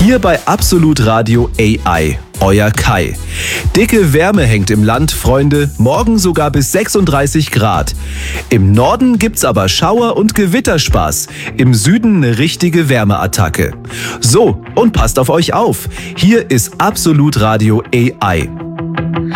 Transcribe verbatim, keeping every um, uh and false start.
Hier bei Absolut Radio A I, euer Kai. Dicke Wärme hängt im Land, Freunde, morgen sogar bis sechsunddreißig Grad. Im Norden gibt's aber Schauer und Gewitterspaß, im Süden eine richtige Wärmeattacke. So, und passt auf euch auf, hier ist Absolut Radio A I.